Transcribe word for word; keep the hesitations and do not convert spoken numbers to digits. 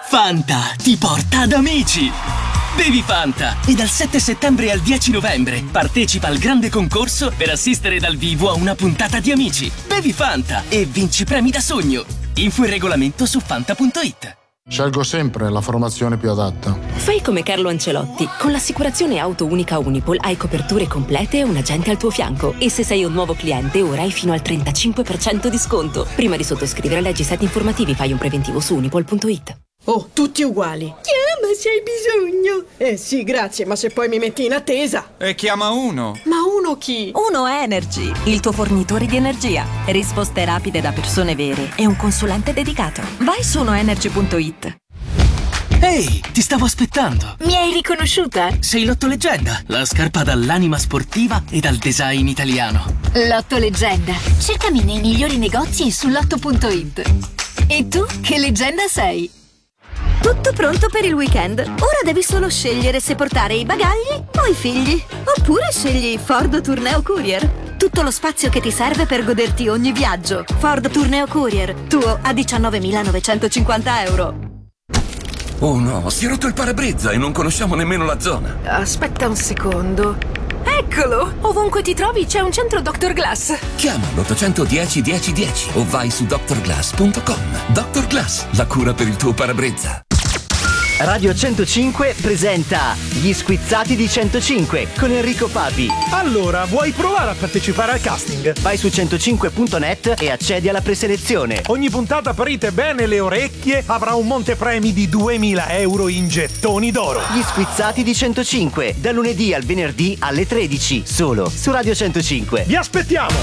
Fanta ti porta ad amici! Bevi Fanta e dal sette settembre al dieci novembre partecipa al grande concorso per assistere dal vivo a una puntata di Amici. Bevi Fanta e vinci premi da sogno. Info e regolamento su fanta punto it. Scelgo sempre la formazione più adatta. Fai come Carlo Ancelotti. Con l'assicurazione auto unica Unipol hai coperture complete e un agente al tuo fianco. E se sei un nuovo cliente, ora hai fino al trentacinque per cento di sconto. Prima di sottoscrivere, leggi set informativi, fai un preventivo su unipol punto it. Oh, tutti uguali. Chiama se hai bisogno. Eh sì, grazie, ma se poi mi metti in attesa. E chiama uno. Ma uno chi? Uno Energy, il tuo fornitore di energia. Risposte rapide da persone vere e un consulente dedicato. Vai su unoenergy punto it. Ehi, ti stavo aspettando. Mi hai riconosciuta? Sei l'Otto Leggenda, la scarpa dall'anima sportiva e dal design italiano. Lotto Leggenda. Cercami nei migliori negozi e su lotto punto it. E tu che leggenda sei? Tutto pronto per il weekend. Ora devi solo scegliere se portare i bagagli o i figli. Oppure scegli Ford Tourneo Courier. Tutto lo spazio che ti serve per goderti ogni viaggio. Ford Tourneo Courier, tuo a diciannovemilanovecentocinquanta euro. Oh no, si è rotto il parabrezza e non conosciamo nemmeno la zona. Aspetta un secondo. Eccolo! Ovunque ti trovi c'è un centro doctor Glass. Chiama l'ottocento dieci dieci dieci o vai su doctor glass punto com. doctor Glass, la cura per il tuo parabrezza. Radio centocinque presenta Gli Squizzati di centocinque con Enrico Papi. Allora, vuoi provare a partecipare al casting? Vai su centocinque punto net e accedi alla preselezione. Ogni puntata aprite bene le orecchie, avrà un montepremi di duemila euro in gettoni d'oro. Gli Squizzati di centocinque, da lunedì al venerdì alle tredici, solo su Radio centocinque. Vi aspettiamo!